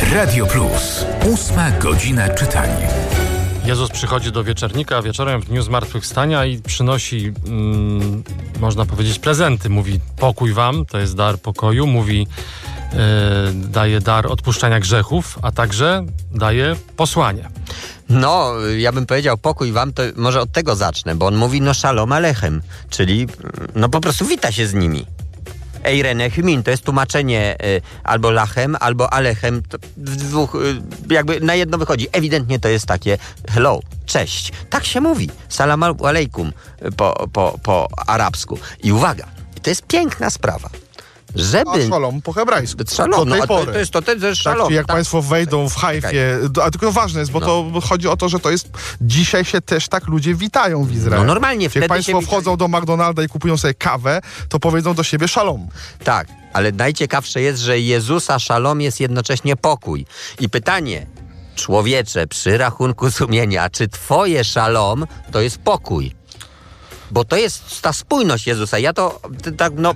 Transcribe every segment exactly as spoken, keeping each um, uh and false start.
Radio Plus. Ósma godzina czytania. Jezus przychodzi do wieczernika wieczorem w dniu zmartwychwstania i przynosi, mm, można powiedzieć, prezenty. Mówi: pokój wam, to jest dar pokoju. Mówi, yy, daje dar odpuszczania grzechów, a także daje posłanie. No, ja bym powiedział pokój wam, to może od tego zacznę, bo on mówi no shalom alechem, czyli no po prostu wita się z nimi. Eirene hymin, to jest tłumaczenie y, albo lachem, albo alechem, to w dwóch, y, jakby na jedno wychodzi. Ewidentnie to jest takie hello, cześć. Tak się mówi, salam alejkum po, po, po arabsku. I uwaga, to jest piękna sprawa. Żeby... A szalom po hebrajsku. Szalom, do tej no, pory. To, to jest to, to jest szalom. Tak, czyli jak tak? państwo wejdą w Hajfie, okay. A tylko ważne jest, bo no. to chodzi o to, że to jest, dzisiaj się też tak ludzie witają w Izraelu. No normalnie jak wtedy państwo się wchodzą do McDonalda i kupują sobie kawę, to powiedzą do siebie szalom. Tak, ale najciekawsze jest, że Jezusa szalom jest jednocześnie pokój. I pytanie, człowiecze, przy rachunku sumienia, czy twoje szalom to jest pokój? Bo to jest ta spójność Jezusa. Ja to tak, no...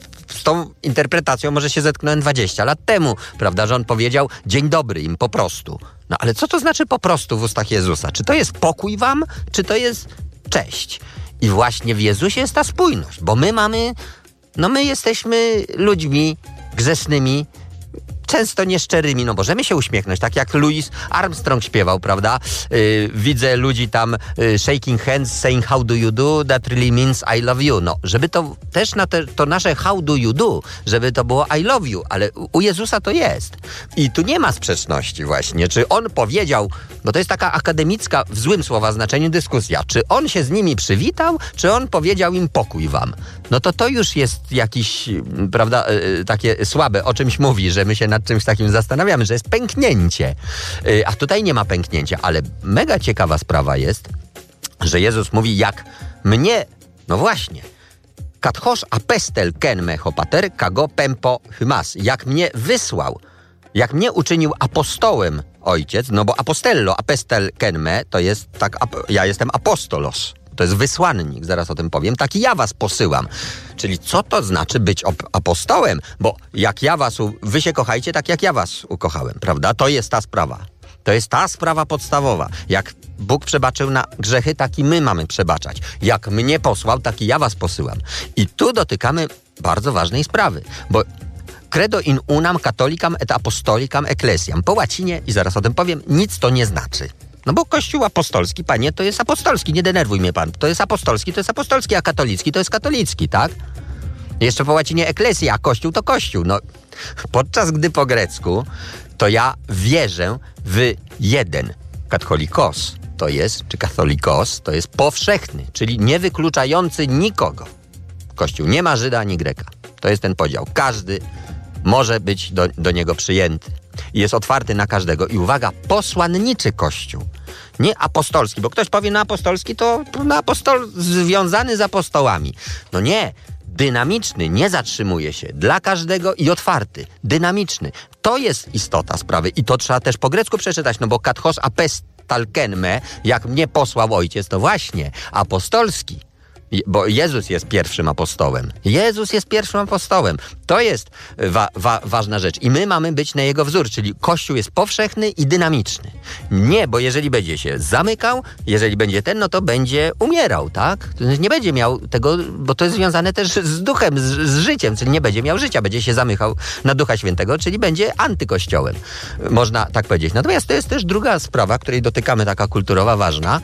z tą interpretacją może się zetknąłem dwadzieścia lat temu, prawda, że on powiedział dzień dobry im po prostu. No ale co to znaczy po prostu w ustach Jezusa? Czy to jest pokój wam, czy to jest cześć? I właśnie w Jezusie jest ta spójność, bo my mamy, no my jesteśmy ludźmi grzesznymi, często nieszczerymi, no możemy się uśmiechnąć, tak jak Louis Armstrong śpiewał, prawda? Yy, widzę ludzi tam yy, shaking hands, saying how do you do, that really means I love you. No, żeby to też na te, to nasze how do you do, żeby to było I love you, ale u, u Jezusa to jest. I tu nie ma sprzeczności właśnie, czy on powiedział, bo to jest taka akademicka, w złym słowa znaczeniu dyskusja, czy on się z nimi przywitał, czy on powiedział im pokój wam. No to to już jest jakiś, prawda, yy, takie słabe, o czymś mówi, że my się na czymś takim zastanawiamy, że jest pęknięcie. Yy, a tutaj nie ma pęknięcia, ale mega ciekawa sprawa jest, że Jezus mówi, jak mnie, no właśnie, kathosz apestel ken me hopater kago pempo hymas, jak mnie wysłał, jak mnie uczynił apostołem ojciec, no bo apostello, apestel ken me, to jest tak, ja jestem apostolos. To jest wysłannik, zaraz o tym powiem. Taki ja was posyłam. Czyli co to znaczy być op- apostołem? Bo jak ja was, u- wy się kochajcie tak jak ja was ukochałem, prawda? To jest ta sprawa. To jest ta sprawa podstawowa. Jak Bóg przebaczył na grzechy, tak i my mamy przebaczać. Jak mnie posłał, tak i ja was posyłam. I tu dotykamy bardzo ważnej sprawy, bo credo in unam catholicam et apostolicam ecclesiam. Po łacinie, i zaraz o tym powiem, nic to nie znaczy. No bo Kościół apostolski, panie, to jest apostolski, nie denerwuj mnie pan. To jest apostolski, to jest apostolski, a katolicki to jest katolicki, tak? Jeszcze po łacinie eklesja, a Kościół to Kościół. No, podczas gdy po grecku, to ja wierzę w jeden. Katholikos to jest, czy katholikos, to jest powszechny, czyli niewykluczający nikogo. Kościół nie ma Żyda ani Greka. To jest ten podział. Każdy może być do, do niego przyjęty. I jest otwarty na każdego. I uwaga, posłanniczy Kościół. Nie apostolski, bo ktoś powie, no apostolski to no apostol związany z apostołami. No nie, dynamiczny, nie zatrzymuje się. Dla każdego i otwarty. Dynamiczny. To jest istota sprawy. I to trzeba też po grecku przeczytać, no bo kathos apestal ken me, jak mnie posłał ojciec, to właśnie apostolski. Bo Jezus jest pierwszym apostołem. Jezus jest pierwszym apostołem. To jest wa- wa- ważna rzecz. I my mamy być na jego wzór, czyli Kościół jest powszechny i dynamiczny. Nie, bo jeżeli będzie się zamykał, jeżeli będzie ten, no to będzie umierał, tak? Nie będzie miał tego, bo to jest związane też z duchem, z, z życiem, czyli nie będzie miał życia, będzie się zamykał na Ducha Świętego, czyli będzie antykościołem. Można tak powiedzieć. Natomiast to jest też druga sprawa, której dotykamy, taka kulturowa, ważna,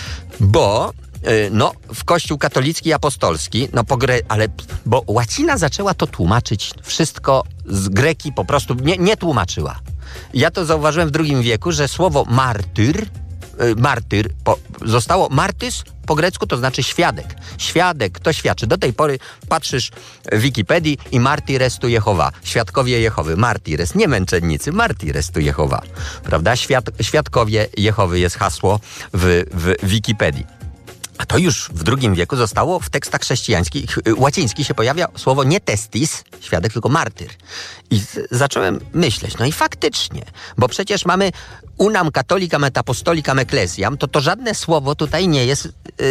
bo no, w Kościół katolicki i apostolski, no po gre... ale, bo łacina zaczęła to tłumaczyć wszystko z greki, po prostu nie, nie tłumaczyła. Ja to zauważyłem w drugim wieku, że słowo martyr, y, martyr po, zostało, martys po grecku to znaczy świadek. Świadek, kto świadczy. Do tej pory patrzysz w Wikipedii i martires tu Jehowa. Świadkowie Jehowy. Martires, nie męczennicy, martires tu Jehowa. Prawda? Świad... Świadkowie Jehowy jest hasło w, w Wikipedii. A to już w drugim wieku zostało w tekstach chrześcijańskich, łacińskich się pojawia słowo nie testis, świadek, tylko martyr. I z, zacząłem myśleć, no i faktycznie, bo przecież mamy unam catholicam et apostolicam ecclesiam, to to żadne słowo tutaj nie jest,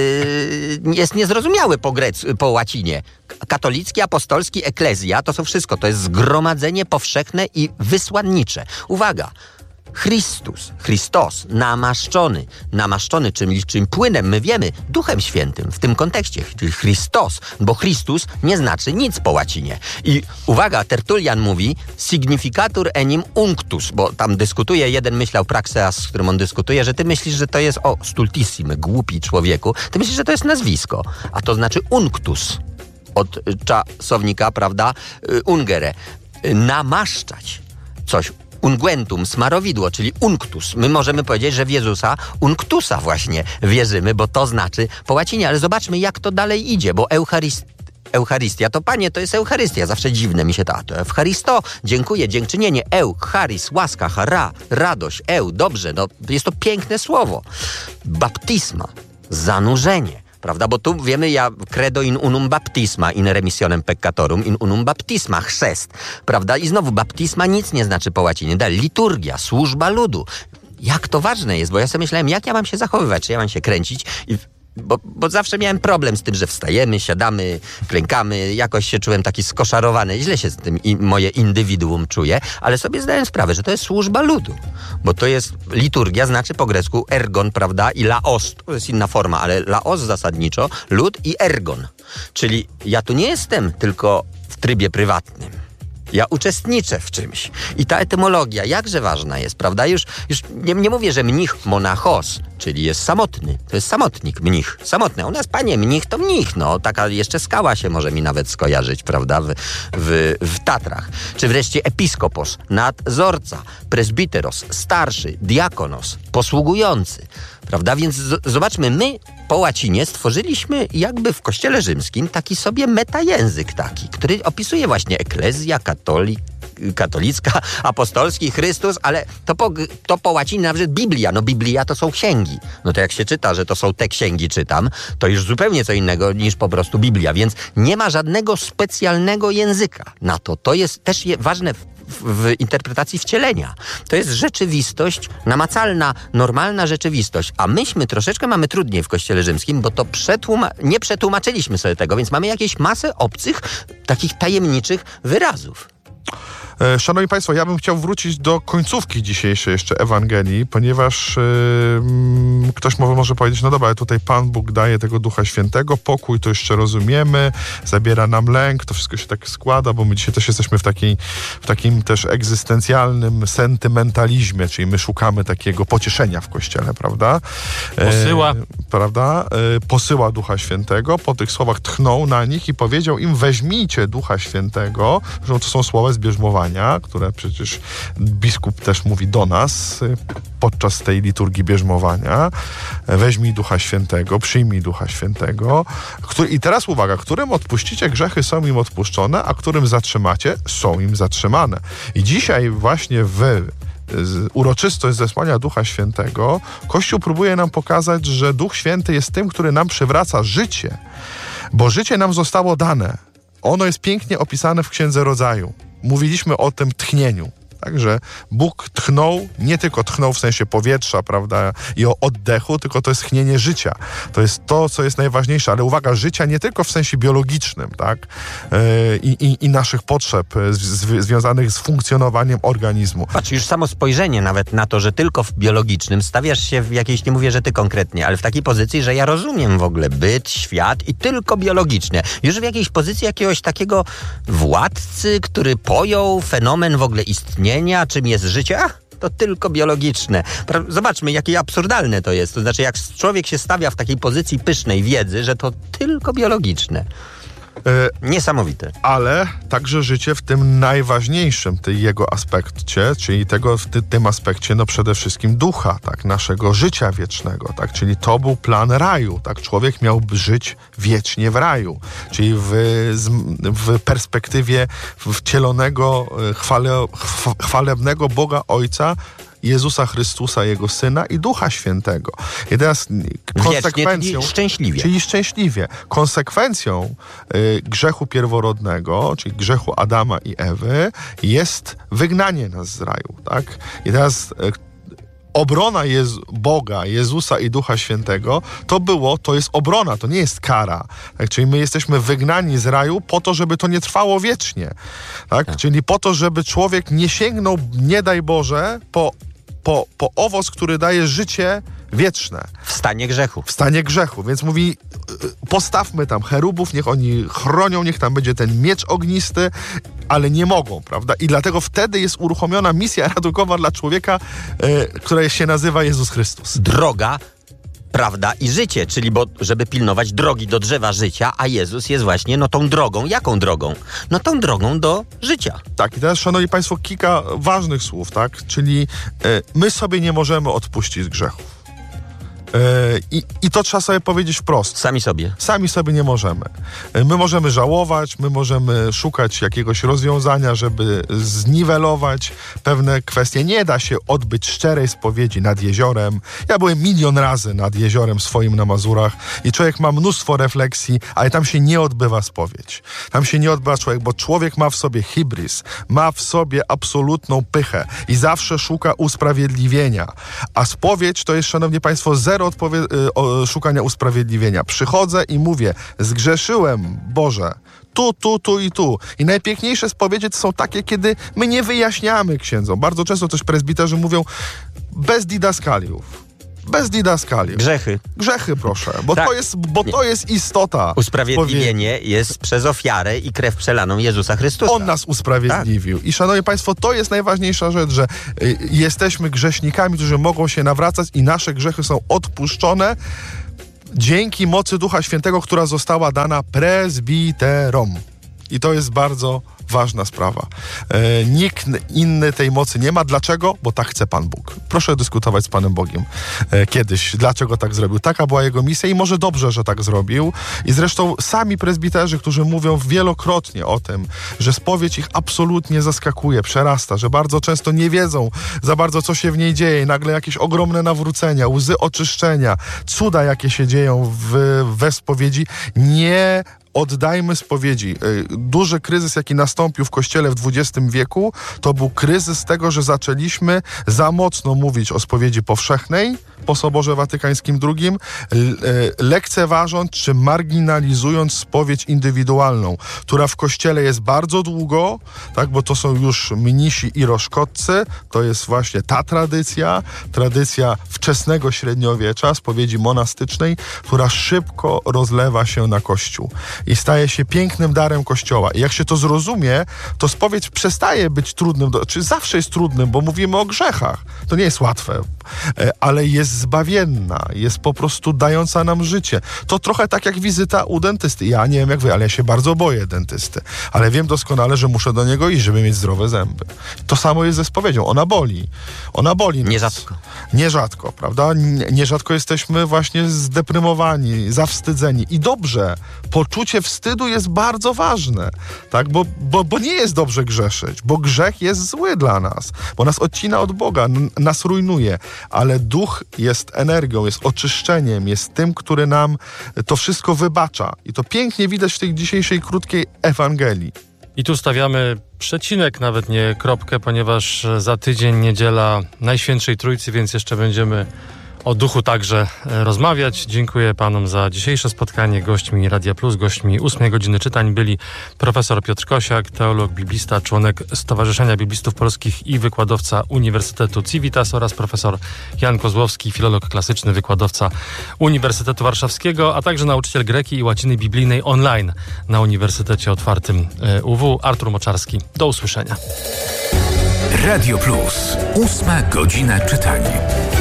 yy, jest niezrozumiałe po, grec, po łacinie. Katolicki, apostolski, eklezja, to są wszystko, to jest zgromadzenie powszechne i wysłannicze. Uwaga! Chrystus, Chrystos, namaszczony, namaszczony czym, czym płynem, my wiemy, Duchem Świętym w tym kontekście, czyli Chrystos, bo Chrystus nie znaczy nic po łacinie. I uwaga, Tertullian mówi significatur enim unctus, bo tam dyskutuje, jeden myślał Praxeas, z którym on dyskutuje, że ty myślisz, że to jest, o, stultissime, głupi człowieku, ty myślisz, że to jest nazwisko, a to znaczy unctus, od czasownika, prawda, ungere, namaszczać coś. Unguentum, smarowidło, czyli unctus. My możemy powiedzieć, że w Jezusa unctusa właśnie wierzymy, bo to znaczy po łacinie. Ale zobaczmy, jak to dalej idzie, bo Eucharyst... Eucharystia, to Panie, to jest Eucharystia. Zawsze dziwne mi się to, to Eucharysto, dziękuję, dziękczynienie, eu, charis, łaska, chara, radość, eu, dobrze, no jest to piękne słowo. Baptisma, zanurzenie. Prawda? Bo tu wiemy, ja credo in unum baptisma, in remissionem peccatorum, in unum baptisma, chrzest. Prawda? I znowu baptisma nic nie znaczy po łacinie. Dalej, liturgia, służba ludu. Jak to ważne jest, bo ja sobie myślałem, jak ja mam się zachowywać, czy ja mam się kręcić i... Bo, bo zawsze miałem problem z tym, że wstajemy, siadamy, klękamy, jakoś się czułem taki skoszarowany, źle się z tym i moje indywiduum czuje, ale sobie zdałem sprawę, że to jest służba ludu, bo to jest liturgia, znaczy po grecku ergon, prawda, i laos, to jest inna forma, ale laos zasadniczo, lud i ergon, czyli ja tu nie jestem tylko w trybie prywatnym. Ja uczestniczę w czymś. I ta etymologia jakże ważna jest, prawda? Już, już nie, nie mówię, że mnich monachos, czyli jest samotny. To jest samotnik, mnich. Samotny. U nas, panie, mnich to mnich. No, taka jeszcze skała się może mi nawet skojarzyć, prawda? W, w, w Tatrach. Czy wreszcie episkopos, nadzorca, presbiteros, starszy, diakonos, posługujący. Prawda? Więc z- zobaczmy, my po łacinie stworzyliśmy jakby w Kościele Rzymskim taki sobie metajęzyk taki, który opisuje właśnie eklezja, katolik, katolicka, apostolski, Chrystus, ale to po, to po łacinie nawet Biblia. No Biblia to są księgi. No to jak się czyta, że to są te księgi czytam, to już zupełnie co innego niż po prostu Biblia. Więc nie ma żadnego specjalnego języka na to. To jest też je, ważne w, w interpretacji wcielenia. To jest rzeczywistość namacalna, normalna rzeczywistość. A myśmy troszeczkę mamy trudniej w Kościele Rzymskim, bo to przetłuma- nie przetłumaczyliśmy sobie tego, więc mamy jakieś masę obcych, takich tajemniczych wyrazów. Szanowni Państwo, ja bym chciał wrócić do końcówki dzisiejszej jeszcze Ewangelii, ponieważ yy, ktoś może, może powiedzieć, no dobra, ale tutaj Pan Bóg daje tego Ducha Świętego, pokój to jeszcze rozumiemy, zabiera nam lęk, to wszystko się tak składa, bo my dzisiaj też jesteśmy w, takiej, w takim też egzystencjalnym sentymentalizmie, czyli my szukamy takiego pocieszenia w Kościele, prawda? Posyła. Yy, prawda? Yy, posyła Ducha Świętego, po tych słowach tchnął na nich i powiedział im, weźmijcie Ducha Świętego, że to są słowa z bierzmowania, które przecież biskup też mówi do nas podczas tej liturgii bierzmowania. Weźmij Ducha Świętego, przyjmij Ducha Świętego. Który, I teraz uwaga, którym odpuścicie grzechy, są im odpuszczone, a którym zatrzymacie, są im zatrzymane. I dzisiaj właśnie w uroczystość zesłania Ducha Świętego Kościół próbuje nam pokazać, że Duch Święty jest tym, który nam przywraca życie, bo życie nam zostało dane. Ono jest pięknie opisane w Księdze Rodzaju. Mówiliśmy o tym tchnieniu. Także Bóg tchnął, nie tylko tchnął w sensie powietrza, prawda, i o oddechu, tylko to jest tchnienie życia. To jest to, co jest najważniejsze, ale uwaga, życia nie tylko w sensie biologicznym, tak, i, i, i naszych potrzeb z, z, związanych z funkcjonowaniem organizmu. Patrz, już samo spojrzenie nawet na to, że tylko w biologicznym stawiasz się w jakiejś, nie mówię, że ty konkretnie, ale w takiej pozycji, że ja rozumiem w ogóle byt, świat i tylko biologicznie. Już w jakiejś pozycji jakiegoś takiego władcy, który pojął fenomen w ogóle istnienia, czym jest życie? Ach, to tylko biologiczne. Zobaczmy, jakie absurdalne to jest. To znaczy, jak człowiek się stawia w takiej pozycji pysznej wiedzy, że to tylko biologiczne. Niesamowite. Ale także życie w tym najważniejszym, tej jego aspekcie, czyli tego, w ty, tym aspekcie, no przede wszystkim ducha, tak, naszego życia wiecznego, tak, czyli to był plan raju, tak, człowiek miał żyć wiecznie w raju, czyli w, w perspektywie wcielonego, chwale, chwalebnego Boga Ojca Jezusa Chrystusa, Jego Syna i Ducha Świętego. I teraz konsekwencją... Wiecznie, czyli szczęśliwie. Czyli szczęśliwie. Konsekwencją y, grzechu pierworodnego, czyli grzechu Adama i Ewy, jest wygnanie nas z raju, tak? I teraz... Y, Obrona Jezu- Boga, Jezusa i Ducha Świętego, to było, to jest obrona, to nie jest kara. Tak? Czyli my jesteśmy wygnani z raju po to, żeby to nie trwało wiecznie. Tak? Tak. Czyli po to, żeby człowiek nie sięgnął, nie daj Boże, po, po, po owoc, który daje życie wieczne. W stanie grzechu. W stanie grzechu. Więc mówi, postawmy tam cherubów, niech oni chronią, niech tam będzie ten miecz ognisty, ale nie mogą, prawda? I dlatego wtedy jest uruchomiona misja ratunkowa dla człowieka, yy, która się nazywa Jezus Chrystus. Droga, prawda i życie, czyli bo, żeby pilnować drogi do drzewa życia, a Jezus jest właśnie no tą drogą. Jaką drogą? No tą drogą do życia. Tak, i teraz, szanowni państwo, kilka ważnych słów, tak? Czyli yy, my sobie nie możemy odpuścić grzechów. I, I to trzeba sobie powiedzieć wprost. Sami sobie. Sami sobie nie możemy. My możemy żałować, my możemy szukać jakiegoś rozwiązania, żeby zniwelować pewne kwestie. Nie da się odbyć szczerej spowiedzi nad jeziorem. Ja byłem milion razy nad jeziorem swoim na Mazurach i człowiek ma mnóstwo refleksji, ale tam się nie odbywa spowiedź. Tam się nie odbywa człowiek, bo człowiek ma w sobie hybris, ma w sobie absolutną pychę i zawsze szuka usprawiedliwienia. A spowiedź to jest, szanowni państwo, zero Odpowie- o, szukania usprawiedliwienia. Przychodzę i mówię, zgrzeszyłem, Boże, tu, tu, tu i tu. I najpiękniejsze spowiedzi to są takie, kiedy my nie wyjaśniamy księdzom. Bardzo często też prezbiterzy mówią bez didaskaliów. Bez didaskaliów. Grzechy. Grzechy, proszę, bo, tak. to, jest, bo to jest istota. Usprawiedliwienie spowiedzi. Jest przez ofiarę i krew przelaną Jezusa Chrystusa. On nas usprawiedliwił. Tak. I szanowni państwo, to jest najważniejsza rzecz, że y, jesteśmy grzesznikami, którzy mogą się nawracać i nasze grzechy są odpuszczone dzięki mocy Ducha Świętego, która została dana prezbiterom. I to jest bardzo ważna sprawa. E, nikt inny tej mocy nie ma. Dlaczego? Bo tak chce Pan Bóg. Proszę dyskutować z Panem Bogiem e, kiedyś. Dlaczego tak zrobił? Taka była Jego misja i może dobrze, że tak zrobił. I zresztą sami prezbiterzy, którzy mówią wielokrotnie o tym, że spowiedź ich absolutnie zaskakuje, przerasta, że bardzo często nie wiedzą za bardzo, co się w niej dzieje. I nagle jakieś ogromne nawrócenia, łzy oczyszczenia, cuda, jakie się dzieją w, we spowiedzi, nie oddajmy spowiedzi. Duży kryzys, jaki nastąpił w Kościele w dwudziestym wieku, to był kryzys tego, że zaczęliśmy za mocno mówić o spowiedzi powszechnej po Soborze Watykańskim drugim, lekceważąc czy marginalizując spowiedź indywidualną, która w Kościele jest bardzo długo, tak, bo to są już mnisi i roszkotcy, to jest właśnie ta tradycja, tradycja wczesnego średniowiecza, spowiedzi monastycznej, która szybko rozlewa się na Kościół i staje się pięknym darem Kościoła. I jak się to zrozumie, to spowiedź przestaje być trudnym, czy zawsze jest trudnym, bo mówimy o grzechach. To nie jest łatwe, ale jest zbawienna, jest po prostu dająca nam życie. To trochę tak jak wizyta u dentysty. Ja nie wiem jak wy, ale ja się bardzo boję dentysty. Ale wiem doskonale, że muszę do niego iść, żeby mieć zdrowe zęby. To samo jest ze spowiedzią. Ona boli. Ona boli nas. Nierzadko. Nierzadko, prawda? Nierzadko jesteśmy właśnie zdeprymowani, zawstydzeni. I dobrze. Poczucie wstydu jest bardzo ważne. Tak? Bo, bo, bo nie jest dobrze grzeszyć. Bo grzech jest zły dla nas. Bo nas odcina od Boga. N- nas rujnuje. Ale duch jest energią, jest oczyszczeniem, jest tym, który nam to wszystko wybacza. I to pięknie widać w tej dzisiejszej krótkiej Ewangelii. I tu stawiamy przecinek, nawet nie kropkę, ponieważ za tydzień niedziela Najświętszej Trójcy, więc jeszcze będziemy o duchu także rozmawiać. Dziękuję panom za dzisiejsze spotkanie. Gośćmi Radia Plus, gośćmi ósmej godziny czytań byli profesor Piotr Kosiak, teolog, biblista, członek Stowarzyszenia Biblistów Polskich i wykładowca Uniwersytetu Civitas oraz profesor Jan Kozłowski, filolog klasyczny, wykładowca Uniwersytetu Warszawskiego, a także nauczyciel greki i łaciny biblijnej online na Uniwersytecie Otwartym U W. Artur Moczarski. Do usłyszenia. Radio Plus. Ósma godzina czytań.